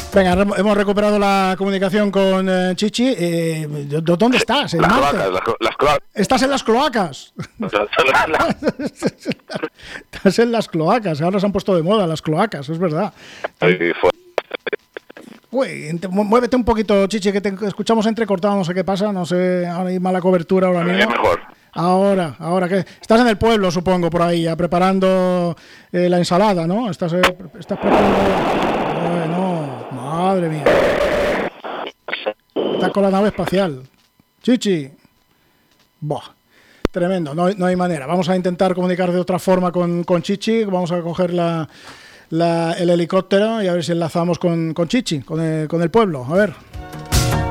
Venga, hemos recuperado la comunicación con Chichi. ¿Dónde estás? Las cloacas. ¿Estás en las cloacas? Estás en las cloacas. Ahora se han puesto de moda las cloacas, es verdad. Uy, muévete un poquito, Chichi, que te escuchamos entrecortado, no sé qué pasa, no sé, ahora hay mala cobertura ahora mismo. Mejor. Ahora que estás en el pueblo, supongo, por ahí, ya preparando la ensalada, ¿no? Estás preparando... Bueno, madre mía. Estás con la nave espacial. Chichi. Buah, tremendo, no hay manera. Vamos a intentar comunicar de otra forma con Chichi, vamos a coger el helicóptero y a ver si enlazamos con Chichi, con el pueblo, a ver.